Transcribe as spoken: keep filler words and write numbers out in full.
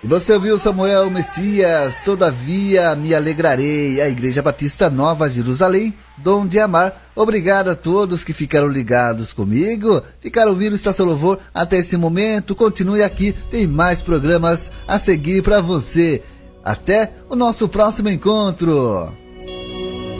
E você ouviu Samuel Messias, Todavia Me Alegrarei, a Igreja Batista Nova Jerusalém, Dom de Amar. Obrigado a todos que ficaram ligados comigo, ficaram ouvindo Estação Louvor até esse momento. Continue aqui, tem mais programas a seguir para você. Até o nosso próximo encontro.